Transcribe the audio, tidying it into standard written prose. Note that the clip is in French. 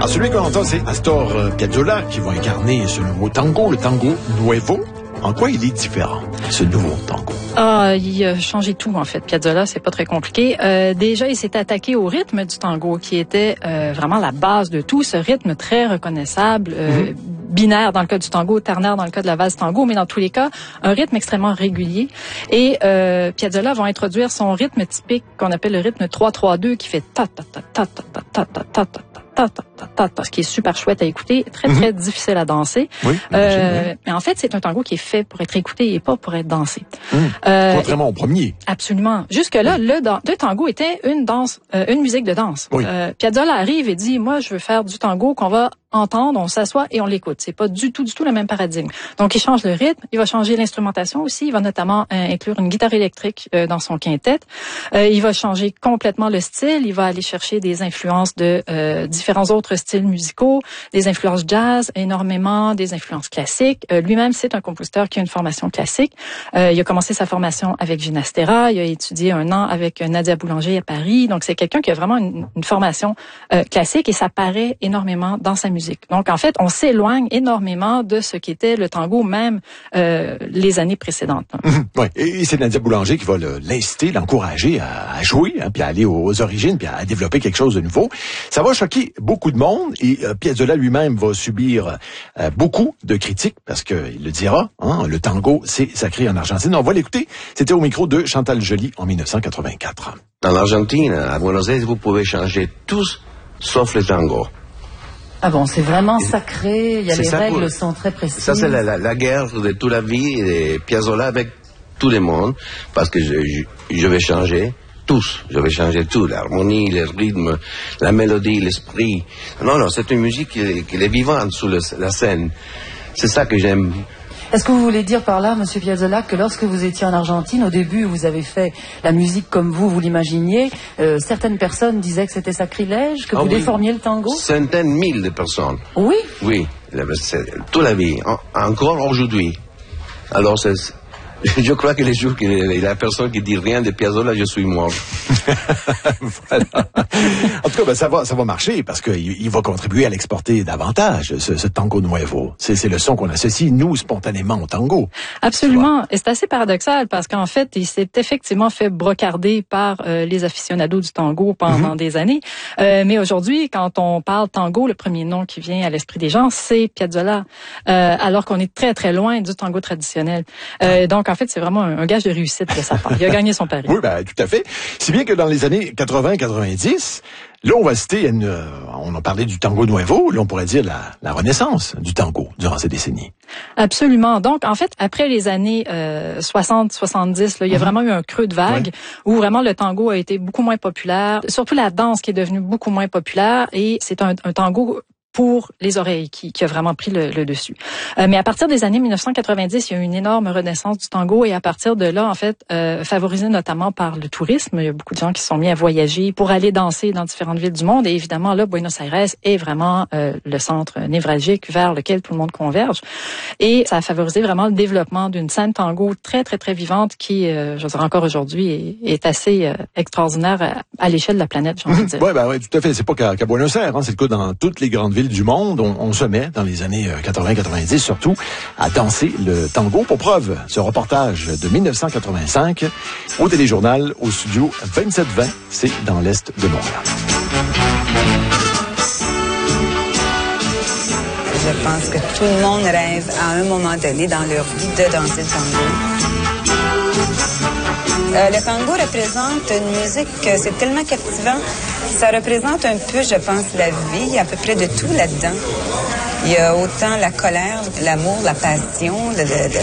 Alors, celui qu'on entend, c'est Astor Piazzolla qui va incarner ce nouveau tango, le tango nuevo. En quoi il est différent, ce nouveau tango? Il a changé tout, en fait. Piazzolla, c'est pas très compliqué. Déjà, il s'est attaqué au rythme du tango, qui était vraiment la base de tout. Ce rythme très reconnaissable, binaire dans le cas du tango, ternaire dans le cas de la valse tango, mais dans tous les cas, un rythme extrêmement régulier. Et Piazzolla va introduire son rythme typique qu'on appelle le rythme 3-3-2, qui fait parce qu'il est super chouette à écouter, très difficile à danser. Oui, mais en fait, c'est un tango qui est fait pour être écouté et pas pour être dansé. Contrairement au premier. Absolument. Jusque-là, le tango était une musique de danse. Oui. Piazzolla arrive et dit, moi, je veux faire du tango qu'on va entendre, on s'assoit et on l'écoute. C'est pas du tout le même paradigme. Donc, il change le rythme, il va changer l'instrumentation aussi. Il va notamment inclure une guitare électrique dans son quintet. Il va changer complètement le style. Il va aller chercher des influences de différents autres styles musicaux, des influences jazz, énormément des influences classiques. Lui-même, c'est un compositeur qui a une formation classique. Il a commencé sa formation avec Ginastera. Il a étudié 1 an avec Nadia Boulanger à Paris. Donc, c'est quelqu'un qui a vraiment une formation classique et ça paraît énormément dans sa musique. Donc, en fait, on s'éloigne énormément de ce qu'était le tango, même les années précédentes. Oui, et c'est Nadia Boulanger qui va l'inciter, l'encourager à jouer, puis à aller aux origines, puis à développer quelque chose de nouveau. Ça va choquer beaucoup de monde, et Piazzolla lui-même va subir beaucoup de critiques, parce qu'il le dira, le tango, c'est sacré en Argentine. On va l'écouter, c'était au micro de Chantal Joly en 1984. En Argentine, à Buenos Aires, vous pouvez changer tous, sauf le tango. Ah bon, c'est vraiment sacré, les règles sont très précises. Ça, c'est la guerre de toute la vie de Piazzolla avec tout le monde, parce que je vais changer tous, je vais changer tout, l'harmonie, le rythme, la mélodie, l'esprit. Non, c'est une musique qui est vivante sur la scène. C'est ça que j'aime. Est-ce que vous voulez dire par là, Monsieur Piazzolla, que lorsque vous étiez en Argentine, au début, vous avez fait la musique comme vous l'imaginiez, certaines personnes disaient que c'était sacrilège, que vous déformiez le tango? Centaines, mille de personnes. Oui? Oui, toute la vie, encore aujourd'hui. Alors, je crois que les jours qu'il y a la personne qui dit rien de Piazzolla, je suis mort. Voilà. En tout cas, ça va marcher parce qu'il va contribuer à l'exporter davantage, ce tango nuevo. C'est le son qu'on associe, nous, spontanément au tango. Absolument. Et c'est assez paradoxal parce qu'en fait, il s'est effectivement fait brocarder par les aficionados du tango pendant des années. Mais aujourd'hui, quand on parle tango, le premier nom qui vient à l'esprit des gens, c'est Piazzolla. Alors qu'on est très, très loin du tango traditionnel. Donc, en fait, c'est vraiment un gage de réussite de sa part. Il a gagné son pari. Oui, tout à fait. Si bien que dans les années 80-90, là, on va citer, on a parlé du tango nuevo, là, on pourrait dire la renaissance du tango durant ces décennies. Absolument. Donc, en fait, après les années 60-70, il y a vraiment eu un creux de vague où vraiment le tango a été beaucoup moins populaire, surtout la danse qui est devenue beaucoup moins populaire, et c'est un tango pour les oreilles qui a vraiment pris le dessus. Mais à partir des années 1990, il y a eu une énorme renaissance du tango, et à partir de là, en fait, favorisé notamment par le tourisme, il y a beaucoup de gens qui se sont mis à voyager pour aller danser dans différentes villes du monde, et évidemment là, Buenos Aires est vraiment le centre névralgique vers lequel tout le monde converge, et ça a favorisé vraiment le développement d'une scène tango très très très vivante qui, je veux dire, encore aujourd'hui est assez extraordinaire à l'échelle de la planète, j'ai envie de dire. Oui, tout à fait. C'est pas qu'à Buenos Aires, c'est le cas dans toutes les grandes villes du monde. On se met, dans les années 80-90 surtout, à danser le tango. Pour preuve, ce reportage de 1985 au téléjournal, au studio 2720, c'est dans l'Est de Montréal. Je pense que tout le monde rêve à un moment donné dans leur vie de danser le tango. Le tango représente une musique, c'est tellement captivant. Ça représente un peu, je pense, la vie. Il y a à peu près de tout là-dedans. Il y a autant la colère, l'amour, la passion,